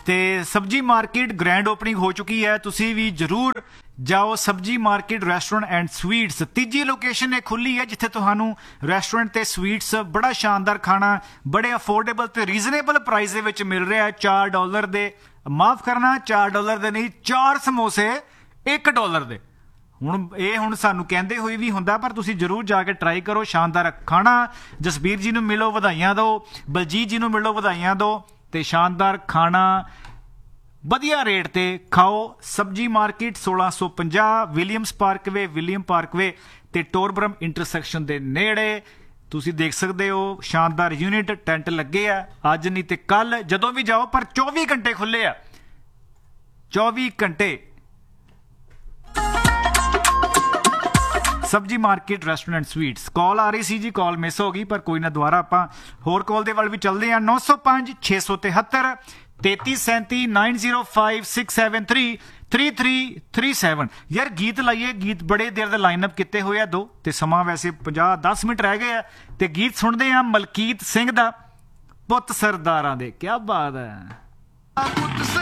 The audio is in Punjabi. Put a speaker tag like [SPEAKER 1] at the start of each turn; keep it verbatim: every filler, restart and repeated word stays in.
[SPEAKER 1] ਤੇ ਸਬਜੀ ਮਾਰਕੀਟ ਗ੍ਰੈਂਡ ਓਪਨਿੰਗ ਹੋ ਚੁੱਕੀ ਹੈ। ਤੁਸੀਂ ਵੀ ਜ਼ਰੂਰ ਜਾਓ ਸਬਜੀ ਮਾਰਕੀਟ ਰੈਸਟੋਰੈਂਟ ਐਂਡ ਸਵੀਟਸ। ਤੀਜੀ ਲੋਕੇਸ਼ਨ ਇਹ ਖੁੱਲੀ ਹੈ ਜਿੱਥੇ ਤੁਹਾਨੂੰ ਰੈਸਟੋਰੈਂਟ ਤੇ ਸਵੀਟਸ ਬੜਾ ਸ਼ਾਨਦਾਰ ਖਾਣਾ ਬੜੇ ਅਫੋਰਡੇਬਲ ਤੇ ਰੀਜ਼ਨੇਬਲ ਪ੍ਰਾਈਸ ਦੇ ਵਿੱਚ ਮਿਲ ਰਿਹਾ ਹੈ। ਚਾਰ ਡਾਲਰ ਦੇ, ਮਾਫ ਕਰਨਾ, ਚਾਰ ਡਾਲਰ ਦੇ ਨਹੀਂ, ਚਾਰ ਸਮੋਸੇ ਇੱਕ ਡਾਲਰ ਦੇ। ਹੁਣ ਇਹ ਹੁਣ ਸਾਨੂੰ ਕਹਿੰਦੇ ਹੋਏ ਵੀ ਹੁੰਦਾ, ਪਰ ਤੁਸੀਂ ਜ਼ਰੂਰ ਜਾ ਕੇ ਟਰਾਈ ਕਰੋ। ਸ਼ਾਨਦਾਰ ਖਾਣਾ। ਜਸਬੀਰ ਜੀ ਨੂੰ ਮਿਲੋ, ਵਧਾਈਆਂ ਦਿਓ। ਬਲਜੀਤ ਜੀ ਨੂੰ ਮਿਲੋ, ਵਧਾਈਆਂ ਦਿਓ। ਤੇ ਸ਼ਾਨਦਾਰ ਖਾਣਾ ਵਧੀਆ ਰੇਟ ਤੇ ਖਾਓ। ਸਬਜੀ ਮਾਰਕੀਟ सोलह सौ पचास ਵਿਲੀਅਮਸ ਪਾਰਕਵੇ, ਵਿਲੀਅਮ ਪਾਰਕਵੇ ਤੇ ਟੋਰਬਰਮ ਇੰਟਰਸੈਕਸ਼ਨ ਦੇ ਨੇੜੇ। ਤੁਸੀਂ ਦੇਖ ਸਕਦੇ ਹੋ ਸ਼ਾਨਦਾਰ ਯੂਨਿਟ ਟੈਂਟ ਲੱਗੇ ਆ। ਅੱਜ ਨਹੀਂ ਤੇ ਕੱਲ ਜਦੋਂ ਵੀ ਜਾਓ, ਪਰ चौबीस ਘੰਟੇ ਖੁੱਲੇ ਆ। चौबीस ਘੰਟੇ ਸਬਜੀ ਮਾਰਕੀਟ ਰੈਸਟੋਰੈਂਟ ਸਵੀਟਸ। ਕਾਲ ਆ ਰਹੀ ਸੀ ਜੀ, ਕਾਲ ਮਿਸ ਹੋ ਗਈ, ਪਰ ਕੋਈ ਨਾ, ਦੁਬਾਰਾ ਆਪਾਂ ਹੋਰ ਕਾਲ ਦੇ ਵੱਲ ਵੀ ਚੱਲਦੇ ਹਾਂ। नौ सौ पाँच छे सौ तिहत्तर तैतीस सैंतीस nine zero five six seven three three three three seven. यार गीत लाइए, गीत बड़े देर ਦੇ ਲਾਈਨਅਪ ਕੀਤੇ ਹੋਏ ਆ ਦੋ, ਤੇ ਸਮਾਂ ਵੈਸੇ ਪੰਜਾਹ दस ਮਿੰਟ ਰਹਿ ਗਏ ਆ। ਤੇ ਗੀਤ ਸੁਣਦੇ ਆ ਮਲਕੀਤ ਸਿੰਘ ਦਾ, ਪੁੱਤ ਸਰਦਾਰਾਂ ਦੇ। ਕੀ ਬਾਤ ਹੈ।